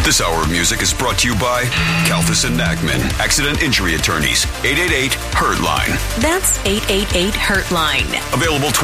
This hour of music is brought to you by Kalthus and Nachman, Accident Injury Attorneys, 888-HURT-LINE. That's 888-HURT-LINE. Available